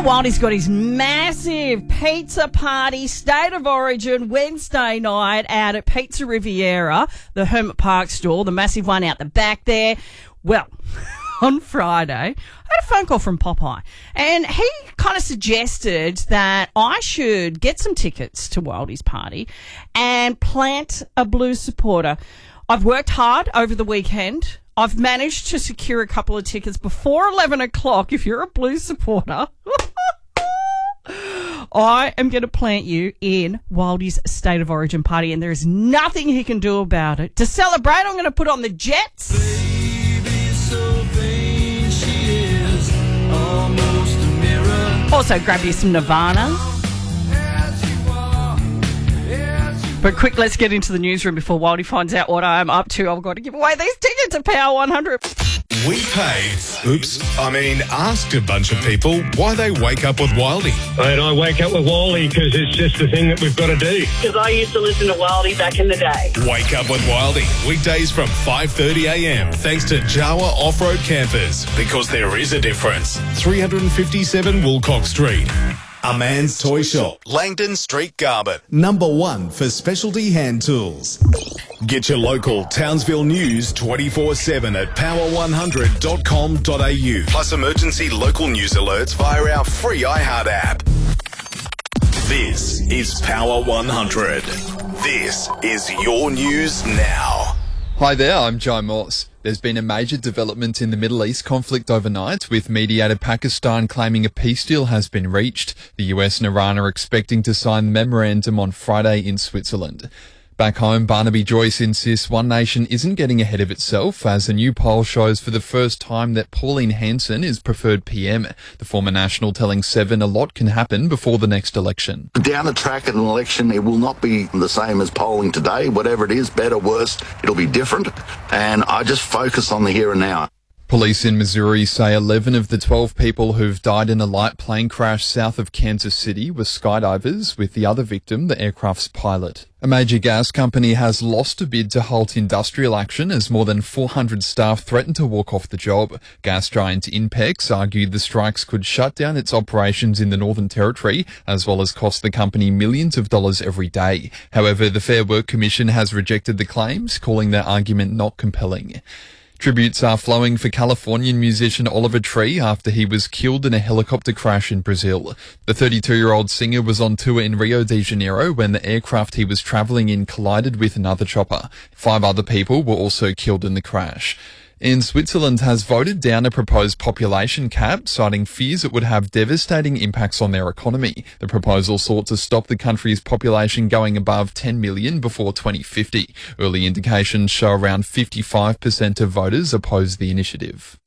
Wildy's got his massive pizza party, state of origin, Wednesday night out at Pizza Riviera, the Hermit Park store, the massive one out the back there. Well, on Friday, I had a phone call from Popeye, and he kind of suggested that I should get some tickets to Wildy's party and plant a Blues supporter. I've worked hard over the weekend. I've managed to secure a couple of tickets before 11 o'clock. If you're a Blues supporter, I am going to plant you in Wildy's State of Origin party, and there's nothing he can do about it. To celebrate, I'm going to put on the Jets. Baby, so vain she is, almost a mirror. Also, grab you some Nirvana. But quick, let's get into the newsroom before Wildy finds out what I'm up to. I've got to give away these tickets to Power 100. We asked a bunch of people why they wake up with Wildy. And I wake up with Wildy because it's just the thing that we've got to do. Because I used to listen to Wildy back in the day. Wake up with Wildy, weekdays from 5:30am, thanks to Jawa Off-Road Campers. Because there is a difference. 357 Woolcock Street. A Man's Toy Shop. Langdon Street, Garbutt. #1 for specialty hand tools. Get your local Townsville news 24/7 at power100.com.au. Plus emergency local news alerts via our free iHeart app. This is Power 100. This is your news now. Hi there, I'm Jai Morse. There's been a major development in the Middle East conflict overnight, with mediator Pakistan claiming a peace deal has been reached. The US and Iran are expecting to sign the memorandum on Friday in Switzerland. Back home, Barnaby Joyce insists One Nation isn't getting ahead of itself, as a new poll shows for the first time that Pauline Hanson is preferred PM. The former National telling Seven a lot can happen before the next election. Down the track at an election, it will not be the same as polling today. Whatever it is, better, worse, it'll be different. And I just focus on the here and now. Police in Missouri say 11 of the 12 people who've died in a light plane crash south of Kansas City were skydivers, with the other victim the aircraft's pilot. A major gas company has lost a bid to halt industrial action as more than 400 staff threatened to walk off the job. Gas giant Inpex argued the strikes could shut down its operations in the Northern Territory, as well as cost the company millions of dollars every day. However, the Fair Work Commission has rejected the claims, calling their argument not compelling. Tributes are flowing for Californian musician Oliver Tree after he was killed in a helicopter crash in Brazil. The 32-year-old singer was on tour in Rio de Janeiro when the aircraft he was travelling in collided with another chopper. 5 other people were also killed in the crash. And Switzerland has voted down a proposed population cap, citing fears it would have devastating impacts on their economy. The proposal sought to stop the country's population going above 10 million before 2050. Early indications show around 55% of voters oppose the initiative.